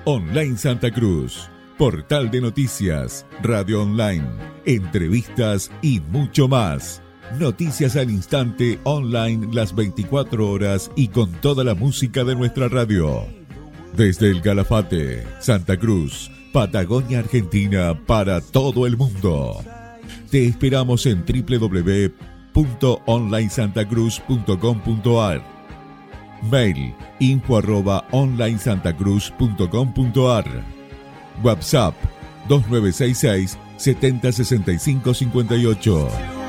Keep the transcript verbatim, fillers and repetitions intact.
Online Santa Cruz, portal de noticias, radio online, entrevistas y mucho más. Noticias al instante online las veinticuatro horas y con toda la música de nuestra radio. Desde el Calafate, Santa Cruz, Patagonia, Argentina, para todo el mundo. Te esperamos en doble u doble u doble u punto online santa cruz punto com punto a r. Mail info arroba online santa cruz punto com punto a r. WhatsApp dos nueve seis seis, siete cero seis cinco cinco ocho.